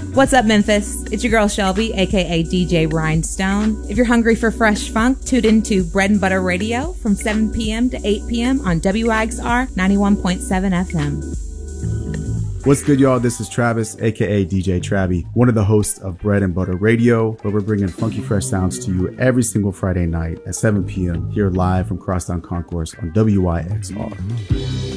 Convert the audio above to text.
What's up, Memphis? It's your girl Shelby, aka DJ Rhinestone. If you're hungry for fresh funk, tune into Bread and Butter Radio from 7 p.m. to 8 p.m. on WIXR 91.7 FM. What's good, y'all? This is Travis, aka DJ Travie, one of the hosts of Bread and Butter Radio, where we're bringing funky fresh sounds to you every single Friday night at 7 p.m. here live from Crosstown Concourse on WIXR.